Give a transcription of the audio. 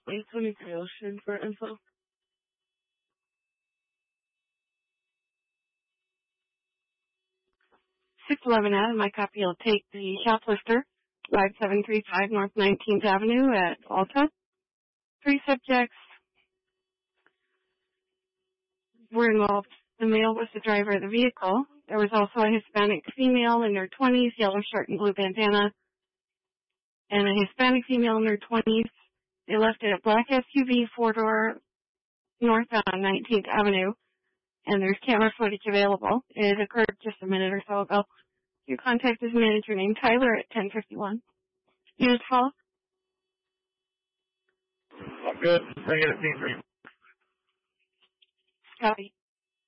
823 Ocean for info. 611 Adam, my copy will take the shoplifter, 5735 North 19th Avenue at Alta. 3 subjects were involved. The male was the driver of the vehicle. There was also a Hispanic female in her 20s, yellow shirt and blue bandana, and a Hispanic female in her 20s. They left in a black SUV 4-door north on 19th Avenue, and there's camera footage available. It occurred just a minute or so ago. Your contact is manager named Tyler at 1051. Unit call. Good. Bring it at scene 3. Copy.